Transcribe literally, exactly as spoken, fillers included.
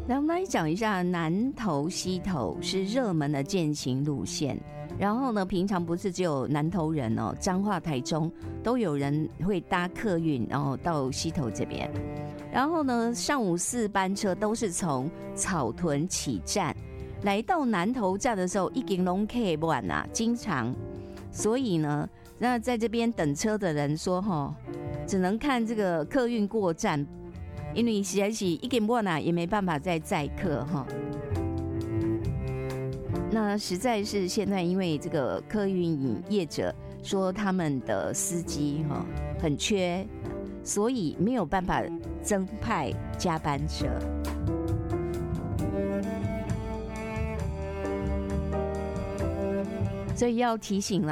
来，我们来讲一下南投溪头是热门的健行路线。然后呢，平常不是只有南投人哦，彰化、台中都有人会搭客运，然后到溪头这边。然后呢，上午四班车都是从草屯起站，来到南投站的时候，已经拢客满啊，经常。所以呢，那在这边等车的人说，哈，只能看这个客运过站。因为实在是一点半啊，也没办法再载客哈。那实在是现在因为这个客运业者说他们的司机哈很缺，所以没有办法增派加班车。所以要提醒了。